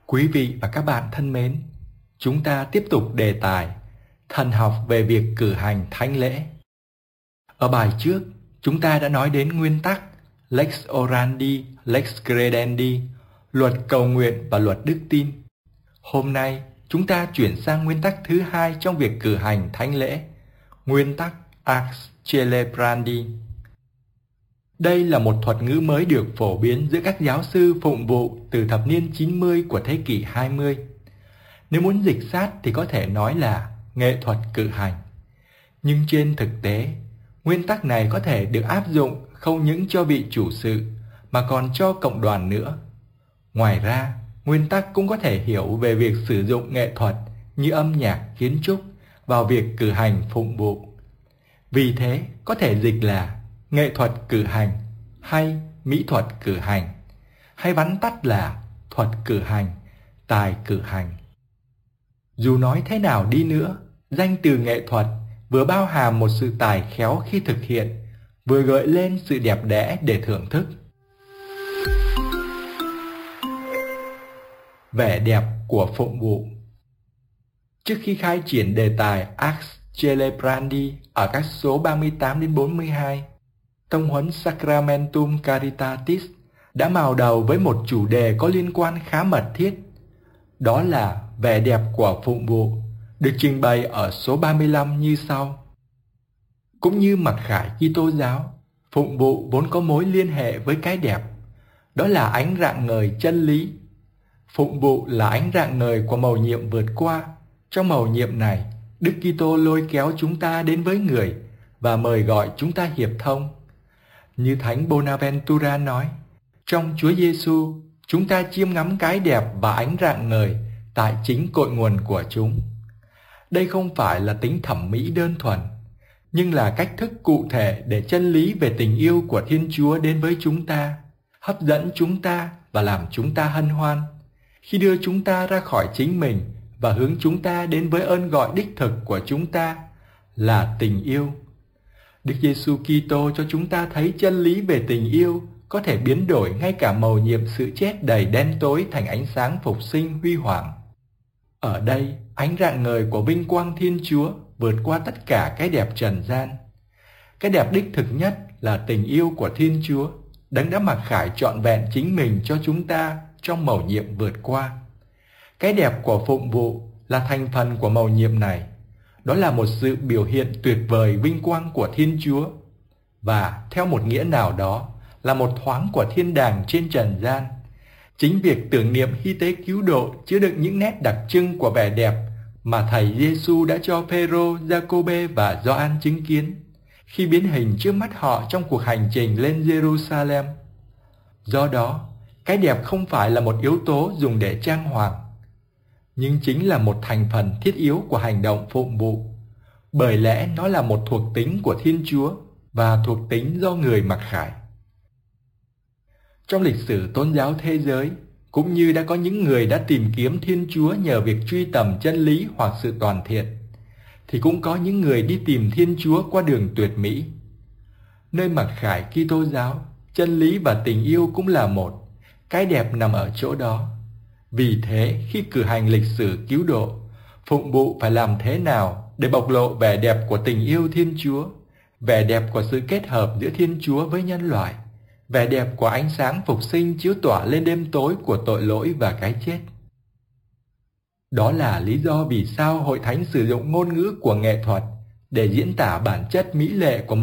Quý vị và các bạn thân mến, chúng ta tiếp tục đề tài thần học về việc cử hành thánh lễ. Ở bài trước, chúng ta đã nói đến nguyên tắc Lex Orandi, Lex Credendi, luật cầu nguyện và luật đức tin. Hôm nay, chúng ta chuyển sang nguyên tắc thứ hai trong việc cử hành thánh lễ, nguyên tắc Ars Celebrandi. Đây là một thuật ngữ mới được phổ biến giữa các giáo sư phụng vụ từ thập niên 90 của thế kỷ 20. Nếu muốn dịch sát thì có thể nói là nghệ thuật cử hành. Nhưng trên thực tế, nguyên tắc này có thể được áp dụng không những cho vị chủ sự mà còn cho cộng đoàn nữa. Ngoài ra, nguyên tắc cũng có thể hiểu về việc sử dụng nghệ thuật như âm nhạc, kiến trúc vào việc cử hành phụng vụ. Vì thế, có thể dịch là nghệ thuật cử hành hay mỹ thuật cử hành, hay vắn tắt là thuật cử hành, tài cử hành. Dù nói thế nào đi nữa, danh từ nghệ thuật vừa bao hàm một sự tài khéo khi thực hiện, vừa gợi lên sự đẹp đẽ để thưởng thức. Vẻ đẹp của phụng vụ. Trước khi khai triển đề tài Ars Celebrandi ở các số 38 đến 42, Tông huấn Sacramentum Caritatis đã mào đầu với một chủ đề có liên quan khá mật thiết. Đó là vẻ đẹp của phụng vụ, được trình bày ở số 35 như sau. Cũng như mặc khải Kitô giáo, phụng vụ vốn có mối liên hệ với cái đẹp, đó là ánh rạng ngời chân lý. Phụng vụ là ánh rạng ngời của mầu nhiệm vượt qua. Trong mầu nhiệm này, Đức Kitô lôi kéo chúng ta đến với người và mời gọi chúng ta hiệp thông. Như Thánh Bonaventura nói, trong Chúa Giêsu, chúng ta chiêm ngắm cái đẹp và ánh rạng ngời tại chính cội nguồn của chúng. Đây không phải là tính thẩm mỹ đơn thuần, nhưng là cách thức cụ thể để chân lý về tình yêu của Thiên Chúa đến với chúng ta, hấp dẫn chúng ta và làm chúng ta hân hoan, khi đưa chúng ta ra khỏi chính mình và hướng chúng ta đến với ơn gọi đích thực của chúng ta là tình yêu. Đức Giêsu Kitô cho chúng ta thấy chân lý về tình yêu có thể biến đổi ngay cả mầu nhiệm sự chết đầy đen tối thành ánh sáng phục sinh huy hoàng. Ở đây, ánh rạng ngời của vinh quang Thiên Chúa vượt qua tất cả cái đẹp trần gian. Cái đẹp đích thực nhất là tình yêu của Thiên Chúa, Đấng đã mặc khải trọn vẹn chính mình cho chúng ta trong mầu nhiệm vượt qua. Cái đẹp của phụng vụ là thành phần của mầu nhiệm này. Đó là một sự biểu hiện tuyệt vời vinh quang của Thiên Chúa và theo một nghĩa nào đó là một thoáng của thiên đàng trên trần gian. Chính việc tưởng niệm hy tế cứu độ chứa đựng những nét đặc trưng của vẻ đẹp mà Thầy Giêsu đã cho Phêrô, Giacôbê và Gioan chứng kiến khi biến hình trước mắt họ trong cuộc hành trình lên Jerusalem. Do đó, cái đẹp không phải là một yếu tố dùng để trang hoàng, nhưng chính là một thành phần thiết yếu của hành động phụng vụ, bởi lẽ nó là một thuộc tính của Thiên Chúa và thuộc tính do người mặc khải. Trong lịch sử tôn giáo thế giới, cũng như đã có những người đã tìm kiếm Thiên Chúa nhờ việc truy tầm chân lý hoặc sự toàn thiện, thì cũng có những người đi tìm Thiên Chúa qua đường tuyệt mỹ. Nơi mặc khải Kitô giáo, chân lý và tình yêu cũng là một, cái đẹp nằm ở chỗ đó. Vì thế, khi cử hành lịch sử cứu độ, phụng vụ phải làm thế nào để bộc lộ vẻ đẹp của tình yêu Thiên Chúa, vẻ đẹp của sự kết hợp giữa Thiên Chúa với nhân loại, vẻ đẹp của ánh sáng phục sinh chiếu tỏa lên đêm tối của tội lỗi và cái chết. Đó là lý do vì sao Hội Thánh sử dụng ngôn ngữ của nghệ thuật để diễn tả bản chất mỹ lệ của